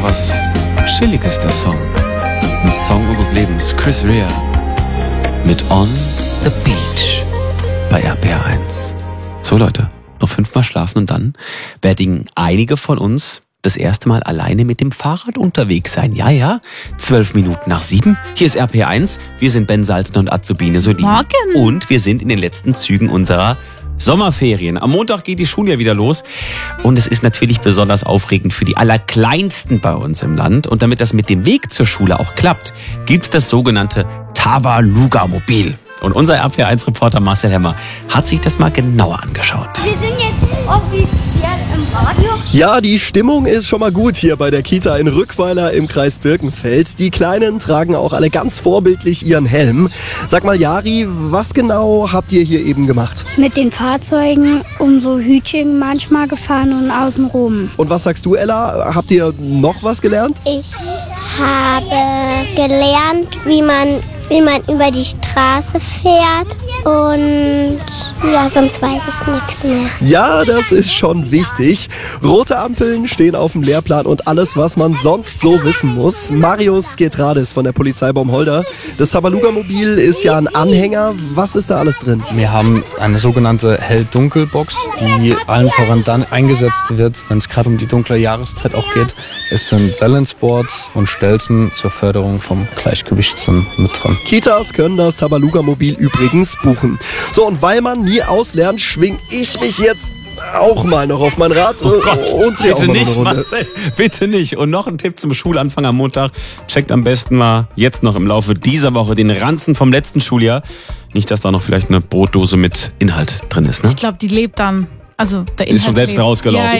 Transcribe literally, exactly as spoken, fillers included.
was Chilliges, der Song. Ein Song unseres Lebens. Chris Rea mit On the Beach bei R P R eins. So Leute, noch fünfmal schlafen und dann werden einige von uns das erste Mal alleine mit dem Fahrrad unterwegs sein. Ja, ja, zwölf Minuten nach sieben. Hier ist R P R eins. Wir sind Ben Salzner und Azubine Solin. Morgen. Und wir sind in den letzten Zügen unserer Sommerferien. Am Montag geht die Schule ja wieder los. Und es ist natürlich besonders aufregend für die Allerkleinsten bei uns im Land. Und damit das mit dem Weg zur Schule auch klappt, gibt's das sogenannte Tabaluga-Mobil. Und unser R P R eins-Reporter Marcel Hemmer hat sich das mal genauer angeschaut. Wir sind jetzt offiziell im Radio. Ja, die Stimmung ist schon mal gut hier bei der Kita in Rückweiler im Kreis Birkenfeld. Die Kleinen tragen auch alle ganz vorbildlich ihren Helm. Sag mal, Jari, was genau habt ihr hier eben gemacht? Mit den Fahrzeugen um so Hütchen manchmal gefahren und außen rum. Und was sagst du, Ella? Habt ihr noch was gelernt? Ich habe gelernt, wie man, wie man über die Straße fährt. Und ja, sonst weiß ich nichts mehr. Ja, das ist schon wichtig. Rote Ampeln stehen auf dem Lehrplan und alles, was man sonst so wissen muss. Marius Getrades von der Polizei Baumholder. Das Tabaluga-Mobil ist ja ein Anhänger. Was ist da alles drin? Wir haben eine sogenannte Hell-Dunkel-Box, die allen voran dann eingesetzt wird, wenn es gerade um die dunkle Jahreszeit auch geht. Es sind Balanceboards und Stelzen zur Förderung vom Gleichgewichtssinn mit drin. Kitas können das Tabaluga-Mobil übrigens buchen. So, und weil man nie auslernt, schwing ich mich jetzt auch mal noch auf mein Rad Oh Gott, und dreh auch bitte mal noch nicht, eine Runde. Marcel, bitte nicht. Und noch ein Tipp zum Schulanfang am Montag. Checkt am besten mal jetzt noch im Laufe dieser Woche den Ranzen vom letzten Schuljahr. Nicht, dass da noch vielleicht eine Brotdose mit Inhalt drin ist, ne? Ich glaube, die lebt dann. Also der Inhalt Ist schon selbst lebt. rausgelaufen. Ja,